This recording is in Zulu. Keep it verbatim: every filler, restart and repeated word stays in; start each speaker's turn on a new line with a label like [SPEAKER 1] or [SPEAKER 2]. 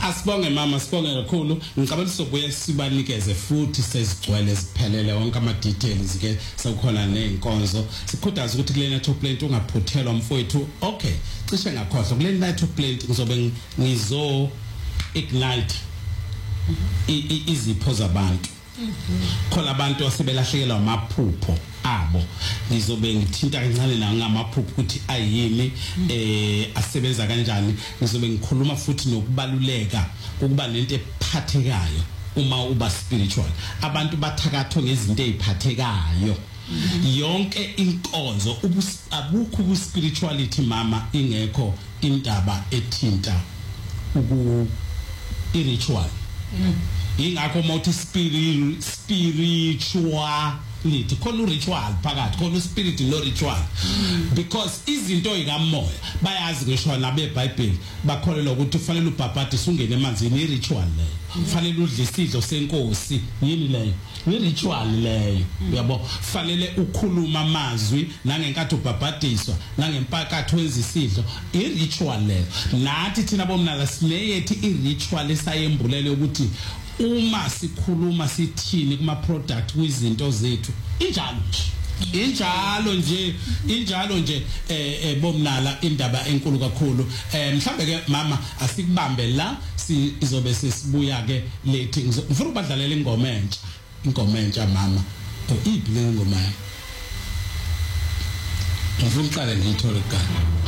[SPEAKER 1] Asibonge mama, sibonge kakhulu. Ngicabanga sizobuye sibanikeze futhi sezigcwele ziphelele wonke ama details ke sekukhona nenkonzo. Sikhuthaza ukuthi kule network plant ungaphuthelwa mfowethu. Okay, cishe ngakhohlwa kule network plant ngizobe ngizo ignite izipho zabantu. Khona abantu asebelahlekelwa amaphupho abo. Ngizobe ngithinta kancane la ngamaphupho ukuthi ayini eh asebenza kanjani. Ngizobe ngikhuluma futhi nokubaluleka ukuba lento ephathekayo uma uba spiritual. Abantu bathakathwe ngezinto eziphathekayo. Yonke inkonzo abukho ku spirituality mama ingekho indaba ethinta uku iritual. Ingakho mawuthi spirit spiritual lithi khona ritual phakathi khona spirit no ritual because izinto ezikamoya bayazi ngisho nabe eBhayibheli bakholelwa ukuthi ufanele ubhabhadise ungene emanzini iritual leyo ufanele udle isidlo senkosi yini leyo iritual leyo uyabo fanele ukhuluma amazwi nangenkathi ubhabhadiswa nangempakatho wenza isidlo iritual leyo nathi thina bomnala sineyethi iritual esayembulele ukuthi uma sikhuluma sithini kuma product kwizinto zethu injalo injalo nje injalo nje eh bomnala indaba enkulu kakhulu eh mhlambe ke mama asikubambe la sizobe sesibuya ke lethi ngifuna ubadlalela ingoma entsha ingoma entsha mama iphi le ngoma ngifuna uqale ngiyithole kuqala